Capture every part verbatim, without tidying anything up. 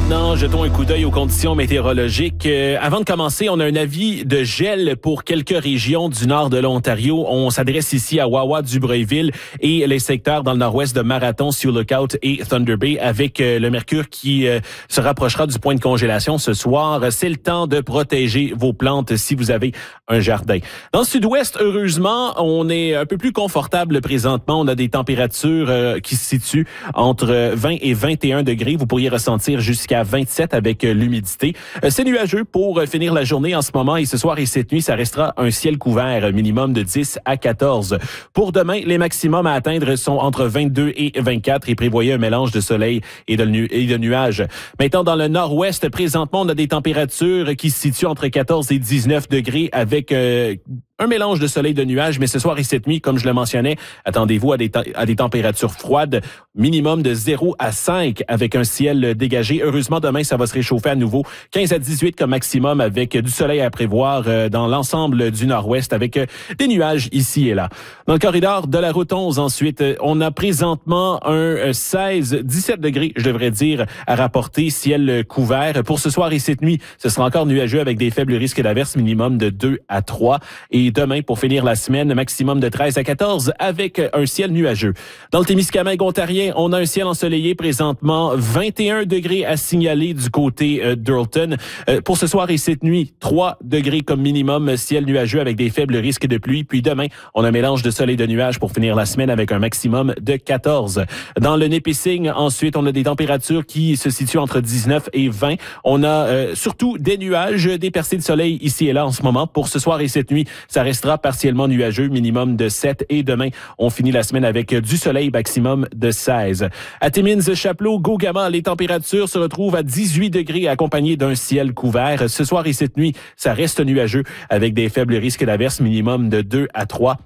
Maintenant, jetons un coup d'œil aux conditions météorologiques. Euh, avant de commencer, on a un avis de gel pour quelques régions du nord de l'Ontario. On s'adresse ici à Wawa-Dubreuilville et les secteurs dans le nord-ouest de Marathon, Sioux Lookout et Thunder Bay avec euh, le mercure qui euh, se rapprochera du point de congélation ce soir. C'est le temps de protéger vos plantes si vous avez un jardin. Dans le sud-ouest, heureusement, on est un peu plus confortable présentement. On a des températures euh, qui se situent entre vingt et vingt et un degrés. Vous pourriez ressentir jusqu'à vingt-sept avec euh, l'humidité. Euh, c'est nuageux pour euh, finir la journée en ce moment et ce soir et cette nuit, ça restera un ciel couvert, minimum de dix à quatorze. Pour demain, les maximums à atteindre sont entre vingt-deux et vingt-quatre et prévoyez un mélange de soleil et de, nu- et de nuages. Maintenant, dans le nord-ouest, présentement, on a des températures qui se situent entre quatorze et dix-neuf degrés avec euh, un mélange de soleil et de nuages, mais ce soir et cette nuit, comme je le mentionnais, attendez-vous à des, te- à des températures froides, minimum de zéro à cinq avec un ciel dégagé. Heureusement, demain, ça va se réchauffer à nouveau. quinze à dix-huit comme maximum avec du soleil à prévoir euh, dans l'ensemble du nord-ouest avec euh, des nuages ici et là. Dans le corridor de la route onze, ensuite, euh, on a présentement un euh, seize, dix-sept degrés, je devrais dire, à rapporter, ciel couvert. Pour ce soir et cette nuit, ce sera encore nuageux avec des faibles risques d'averses, minimum de deux à trois. Et demain, pour finir la semaine, maximum de treize à quatorze avec un ciel nuageux. Dans le Témiscamingue ontarien, on a un ciel ensoleillé présentement, vingt et un degrés à signaler du côté euh, d'Earlton. Euh, pour ce soir et cette nuit, trois degrés comme minimum, ciel nuageux avec des faibles risques de pluie. Puis demain, on a un mélange de soleil et de nuages pour finir la semaine avec un maximum de quatorze. Dans le Nipissing, ensuite, on a des températures qui se situent entre dix-neuf et vingt. On a euh, surtout des nuages, des percées de soleil ici et là en ce moment. Pour ce soir et cette nuit, ça restera partiellement nuageux, minimum de sept. Et demain, on finit la semaine avec du soleil, maximum de seize. À Timmins, Chapleau, Gogama, les températures se retrouvent à dix-huit degrés accompagnés d'un ciel couvert. Ce soir et cette nuit, ça reste nuageux avec des faibles risques d'averses, minimum de deux à trois.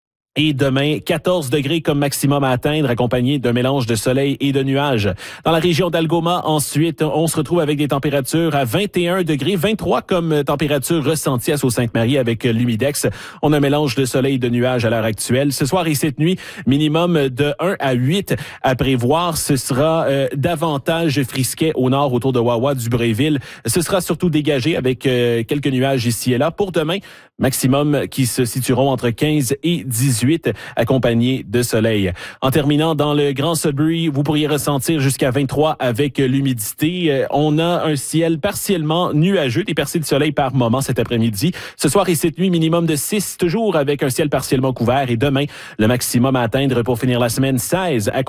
Et demain, quatorze degrés comme maximum à atteindre, accompagné d'un mélange de soleil et de nuages. Dans la région d'Algoma, ensuite, on se retrouve avec des températures à vingt et un degrés, vingt-trois comme température ressentie à Sault-Sainte-Marie avec l'humidex. On a un mélange de soleil et de nuages à l'heure actuelle. Ce soir et cette nuit, minimum de un à huit à prévoir. Ce sera euh, davantage frisquet au nord autour de Wawa-Dubreuilville. Ce sera surtout dégagé avec euh, quelques nuages ici et là. Pour demain, maximum qui se situeront entre quinze et dix-huit. accompagné de soleil. En terminant, dans le Grand Sudbury, vous pourriez ressentir jusqu'à vingt-trois avec l'humidité. Euh, on a un ciel partiellement nuageux, des percées de soleil par moment cet après-midi. Ce soir et cette nuit, minimum de six, toujours avec un ciel partiellement couvert. Et demain, le maximum à atteindre pour finir la semaine, seize.